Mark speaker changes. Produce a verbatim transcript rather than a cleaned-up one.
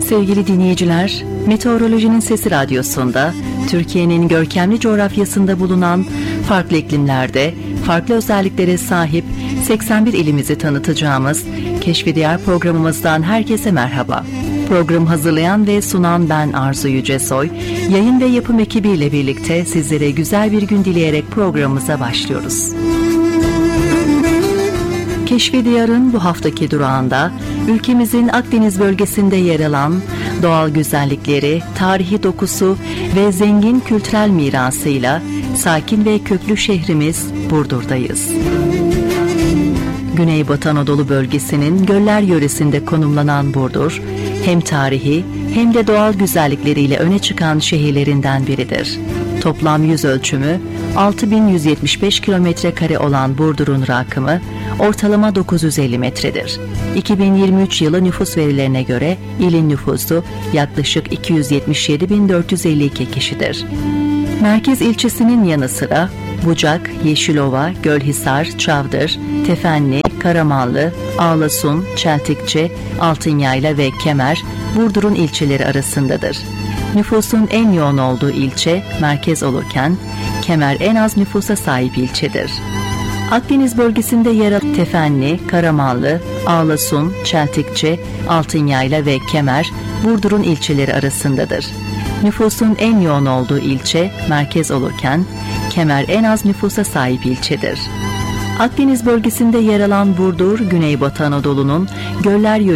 Speaker 1: Sevgili dinleyiciler, Meteorolojinin Sesi Radyosu'nda, Türkiye'nin görkemli coğrafyasında bulunan farklı iklimlerde, farklı özelliklere sahip seksen bir ilimizi tanıtacağımız Keşfi Diyar programımızdan herkese merhaba. Programı hazırlayan ve sunan ben Arzu Yücesoy, yayın ve yapım ekibiyle birlikte sizlere güzel bir gün dileyerek programımıza başlıyoruz. Keşfi Diyar'ın bu haftaki durağında ülkemizin Akdeniz bölgesinde yer alan doğal güzellikleri, tarihi dokusu ve zengin kültürel mirasıyla sakin ve köklü şehrimiz Burdur'dayız. Güneybatı Anadolu bölgesinin Göller yöresinde konumlanan Burdur, hem tarihi hem de doğal güzellikleriyle öne çıkan şehirlerinden biridir. Toplam yüz ölçümü altı bin yüz yetmiş beş kilometre kare olan Burdur'un rakımı ortalama dokuz yüz elli metredir. iki bin yirmi üç yılı nüfus verilerine göre ilin nüfusu yaklaşık iki yüz yetmiş yedi bin dört yüz elli iki kişidir. Merkez ilçesinin yanı sıra Bucak, Yeşilova, Gölhisar, Çavdır, Tefenli, Karamanlı, Ağlasun, Çeltikçi, Altınyayla ve Kemer Burdur'un ilçeleri arasındadır. Nüfusun en yoğun olduğu ilçe merkez olurken Kemer en az nüfusa sahip ilçedir. Akdeniz bölgesinde yer alan Tefenli, Karamanlı, Ağlasun, Çeltikçi, Altınyayla ve Kemer Burdur'un ilçeleri arasındadır. Nüfusun en yoğun olduğu ilçe merkez olurken Kemer en az nüfusa sahip ilçedir. Akdeniz bölgesinde yer alan Burdur, Güneybatı Anadolu'nun Göller